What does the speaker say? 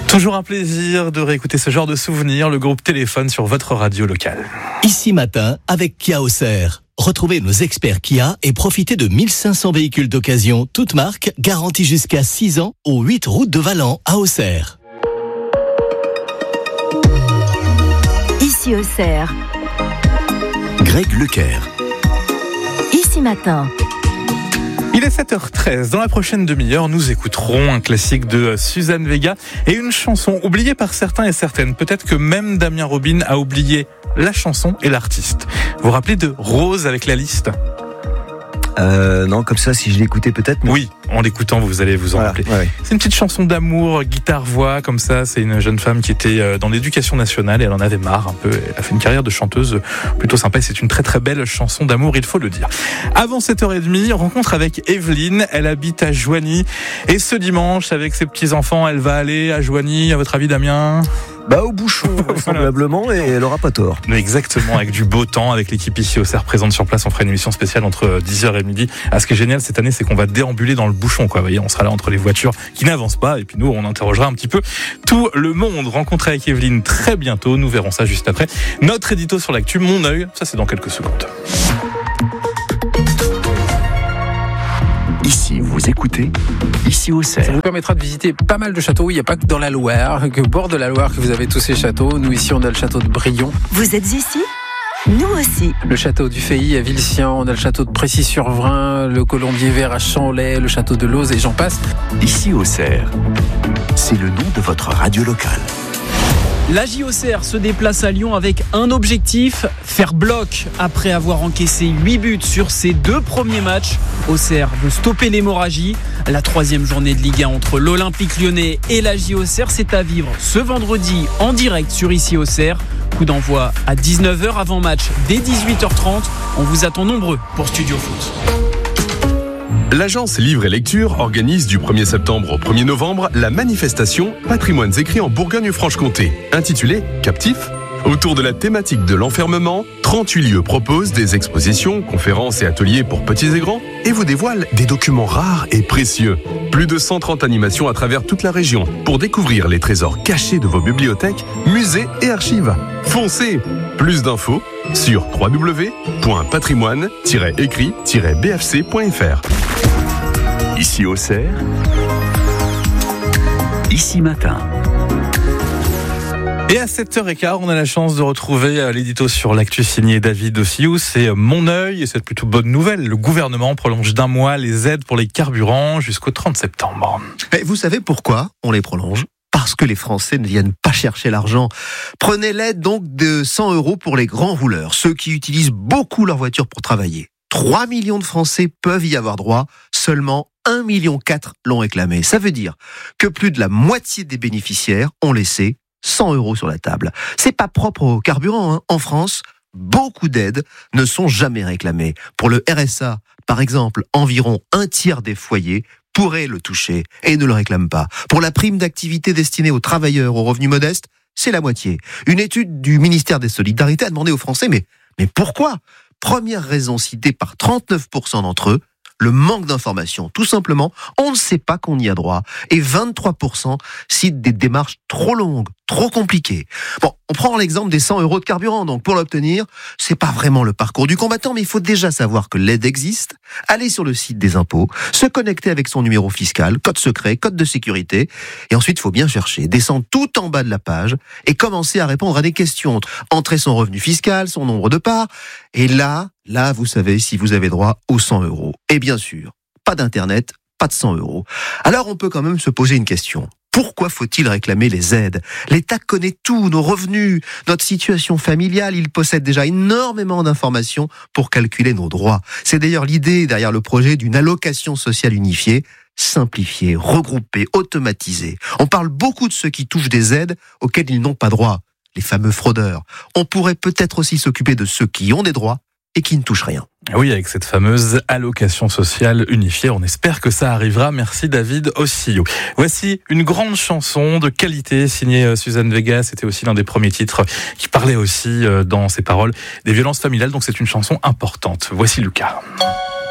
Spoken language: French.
Toujours un plaisir de réécouter ce genre de souvenirs, le groupe Téléphone sur votre radio locale. Ici Matin avec Kia Auxerre. Retrouvez nos experts Kia et profitez de 1500 véhicules d'occasion, toutes marques, garantis jusqu'à 6 ans, aux 8 routes de Valent à Auxerre. Ici Auxerre. Greg Leclerc. Ici Matin. Il est 7h13. Dans la prochaine demi-heure, nous écouterons un classique de Suzanne Vega et une chanson oubliée par certains et certaines. Peut-être que même Damien Robin a oublié la chanson et l'artiste. Vous vous rappelez de Rose avec la liste ? Non, comme ça, si je l'écoutais peut-être. Mais... Oui, en l'écoutant, vous allez vous en rappeler. Ouais. C'est une petite chanson d'amour, guitare-voix, comme ça. C'est une jeune femme qui était dans l'éducation nationale et elle en avait marre un peu. Elle a fait une carrière de chanteuse plutôt sympa et c'est une très très belle chanson d'amour, il faut le dire. Avant 7h30, rencontre avec Evelyne. Elle habite à Joigny et ce dimanche, avec ses petits-enfants, elle va aller à Joigny. À votre avis, Damien ? Au bouchon, vraisemblablement, et elle aura pas tort. Exactement, avec du beau temps, avec l'équipe ici Auxerre présente sur place. On fera une émission spéciale entre 10h et midi. Ce qui est génial cette année, c'est qu'on va déambuler dans le bouchon, quoi. Vous voyez, on sera là entre les voitures qui n'avancent pas, et puis nous, on interrogera un petit peu tout le monde. Rencontré avec Evelyne très bientôt, nous verrons ça juste après. Notre édito sur l'actu, Mon œil, ça c'est dans quelques secondes. Ici, vous écoutez Ici Auxerre. Ça vous permettra de visiter pas mal de châteaux. Il n'y a pas que dans la Loire, que au bord de la Loire que vous avez tous ces châteaux. Nous ici, on a le château de Brion. Vous êtes ici ? Nous aussi. Le château du Feilly à Villecien, on a le château de Précy-sur-Vrain, le Colombier Vert à Chamblay, le château de Lozes et j'en passe. Ici Auxerre, c'est le nom de votre radio locale. La JOCR se déplace à Lyon avec un objectif, faire bloc. Après avoir encaissé 8 buts sur ses 2 premiers matchs, Auxerre veut stopper l'hémorragie. La 3e journée de Ligue 1 entre l'Olympique Lyonnais et la JOCR, c'est à vivre ce vendredi en direct sur Ici Auxerre. Coup d'envoi à 19h avant match dès 18h30. On vous attend nombreux pour Studio Foot. L'agence Livre et Lecture organise du 1er septembre au 1er novembre la manifestation Patrimoines écrits en Bourgogne-Franche-Comté, intitulée Captif. Autour de la thématique de l'enfermement, 38 lieux proposent des expositions, conférences et ateliers pour petits et grands et vous dévoilent des documents rares et précieux. Plus de 130 animations à travers toute la région pour découvrir les trésors cachés de vos bibliothèques, musées et archives. Foncez! Plus d'infos sur www.patrimoine-écrit-bfc.fr. Ici Auxerre, Ici Matin. Et à 7h15, on a la chance de retrouver l'édito sur l'actu signé David Ossiou. C'est Mon œil et c'est plutôt bonne nouvelle. Le gouvernement prolonge d'1 mois les aides pour les carburants jusqu'au 30 septembre. Et vous savez pourquoi on les prolonge ? Parce que les Français ne viennent pas chercher l'argent. Prenez l'aide donc de 100 € pour les grands rouleurs, ceux qui utilisent beaucoup leur voiture pour travailler. 3 millions de Français peuvent y avoir droit, seulement 1,4 million l'ont réclamé. Ça veut dire que plus de la moitié des bénéficiaires ont laissé 100 € sur la table. C'est pas propre au carburant, hein. En France, beaucoup d'aides ne sont jamais réclamées. Pour le RSA, par exemple, environ 1/3 des foyers pourraient le toucher et ne le réclament pas. Pour la prime d'activité destinée aux travailleurs aux revenus modestes, c'est la moitié. Une étude du ministère des Solidarités a demandé aux Français, mais pourquoi ? Première raison citée par 39% d'entre eux, le manque d'information. Tout simplement, on ne sait pas qu'on y a droit. Et 23% citent des démarches trop longues, trop compliquées. Bon, on prend l'exemple des 100 € de carburant. Donc, pour l'obtenir, c'est pas vraiment le parcours du combattant, mais il faut déjà savoir que l'aide existe, aller sur le site des impôts, se connecter avec son numéro fiscal, code secret, code de sécurité. Et ensuite, il faut bien chercher, descendre tout en bas de la page et commencer à répondre à des questions. Entrer son revenu fiscal, son nombre de parts. Et là, vous savez si vous avez droit aux 100 €. Et bien sûr, pas d'internet, pas de 100 €. Alors on peut quand même se poser une question. Pourquoi faut-il réclamer les aides ? L'État connaît tout, nos revenus, notre situation familiale, il possède déjà énormément d'informations pour calculer nos droits. C'est d'ailleurs l'idée derrière le projet d'une allocation sociale unifiée, simplifiée, regroupée, automatisée. On parle beaucoup de ceux qui touchent des aides auxquelles ils n'ont pas droit, les fameux fraudeurs. On pourrait peut-être aussi s'occuper de ceux qui ont des droits et qui ne touchent rien. Oui, avec cette fameuse allocation sociale unifiée, on espère que ça arrivera. Merci David Ossiou. Voici une grande chanson de qualité signée Suzanne Vega. C'était aussi l'un des premiers titres qui parlait aussi dans ses paroles des violences familiales. Donc c'est une chanson importante. Voici Lucas.